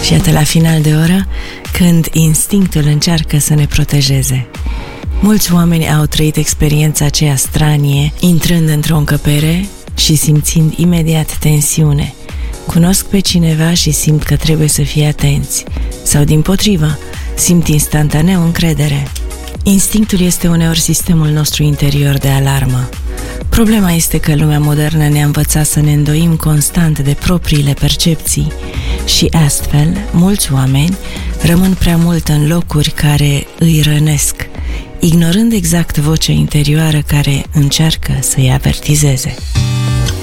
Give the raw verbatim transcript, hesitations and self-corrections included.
Și iată la final de oră, când instinctul încearcă să ne protejeze. Mulți oameni au trăit experiența aceea stranie, intrând într-o încăpere și simțind imediat tensiune. Cunosc pe cineva și simt că trebuie să fie atenți. Sau dimpotrivă, simt instantaneu încredere. Instinctul este uneori sistemul nostru interior de alarmă. Problema este că lumea modernă ne-a învățat să ne îndoim constant de propriile percepții și astfel, mulți oameni rămân prea mult în locuri care îi rănesc, ignorând exact vocea interioară care încearcă să-i avertizeze.